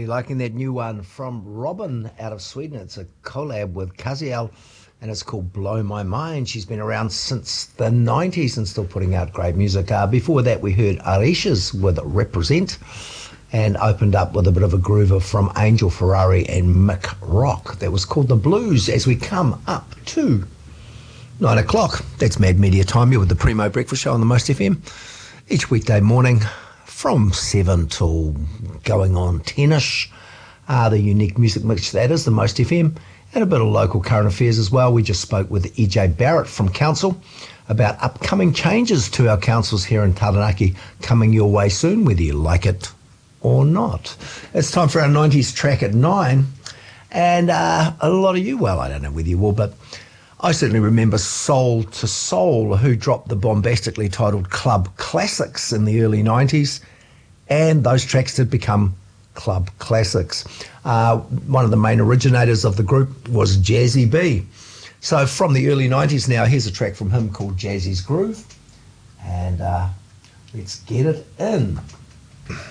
certainly liking that new one from Robin out of Sweden. It's a collab with Kaziel, and it's called Blow My Mind. She's been around since the 90s and still putting out great music. Before that, we heard Arishes with Represent, and opened up with a bit of a groover from Angel Ferrari and Mick Rock. That was called The Blues. As we come up to 9 o'clock, that's Mad Media Time. You're with the Primo Breakfast Show on the Most FM. Each weekday morning from 7 till going on 10ish. The unique music mix that is the Most FM, and a bit of local current affairs as well. We just spoke with EJ Barrett from Council about upcoming changes to our councils here in Taranaki coming your way soon, whether you like it or not. It's time for our 90s track at 9, and a lot of you, well, I don't know whether you will, but I certainly remember Soul to Soul, who dropped the bombastically titled Club Classics in the early 90s, and those tracks did become club classics. One of the main originators of the group was Jazzy B. So from the early 90s now, here's a track from him called Jazzy's Groove, and let's get it in.